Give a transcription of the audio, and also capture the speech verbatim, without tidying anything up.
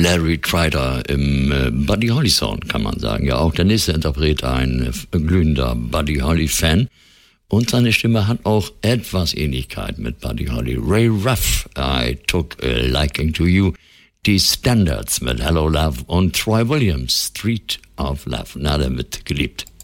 Larry Trider im äh, Buddy Holly Sound, kann man sagen. Ja, auch der nächste Interpret ein äh, glühender Buddy Holly Fan. Und seine Stimme hat auch etwas Ähnlichkeit mit Buddy Holly. Ray Ruff, I Took a Liking to You. Die Standards mit Hello Love und Troy Williams, Street of Love. Na, der wird geliebt.